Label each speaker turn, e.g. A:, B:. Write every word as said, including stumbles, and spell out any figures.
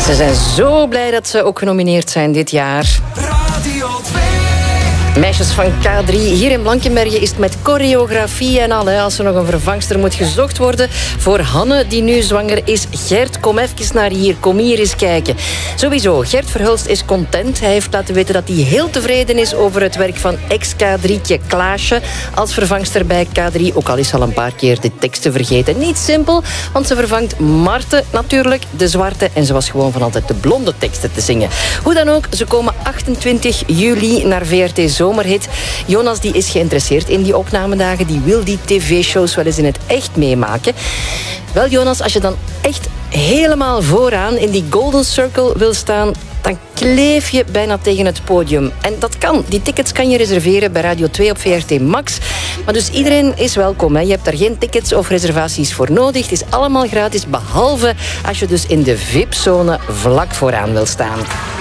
A: Ze zijn zo blij dat ze ook genomineerd zijn dit jaar.
B: Radio twee.
A: Meisjes van K drie. Hier in Blankenberge is het met choreografie en al. Hè. Als er nog een vervangster moet gezocht worden voor Hanne, die nu zwanger is. Gert, kom even naar hier. Kom hier eens kijken. Sowieso, Gert Verhulst is content. Hij heeft laten weten dat hij heel tevreden is over het werk van ex-K drie'tje Klaasje als vervangster bij K drie. Ook al is al een paar keer de teksten vergeten. Niet simpel, want ze vervangt Marten natuurlijk, de zwarte. En ze was gewoon van altijd de blonde teksten te zingen. Hoe dan ook, ze komen achtentwintig juli naar V R T Zomerhit. Jonas die is geïnteresseerd in die opnamedagen. Die wil die tv-shows wel eens in het echt meemaken. Wel Jonas, als je dan echt helemaal vooraan in die Golden Circle wil staan, dan kleef je bijna tegen het podium. En dat kan. Die tickets kan je reserveren bij Radio twee op V R T Max. Maar dus iedereen is welkom. Hè. Je hebt daar geen tickets of reservaties voor nodig. Het is allemaal gratis, behalve als je dus in de V I P-zone vlak vooraan wil staan.